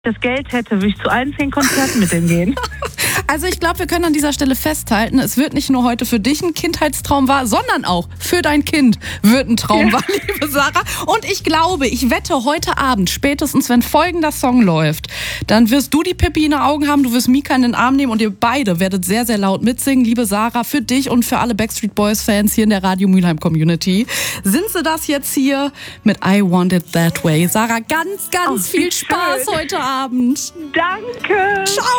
das Geld hätte, würde ich zu allen 10 Konzerten mit denen gehen. Also ich glaube, wir können an dieser Stelle festhalten, es wird nicht nur heute für dich ein Kindheitstraum wahr, sondern auch für dein Kind wird ein Traum wahr, liebe Sarah. Und ich glaube, ich wette heute Abend, spätestens wenn folgender Song läuft, dann wirst du die Pippi in den Augen haben, du wirst Mika in den Arm nehmen und ihr beide werdet sehr, sehr laut mitsingen. Liebe Sarah, für dich und für alle Backstreet Boys-Fans hier in der Radio Mülheim Community sind sie das jetzt hier mit I Want It That Way. Sarah, ganz viel Spaß heute Abend. Danke. Ciao.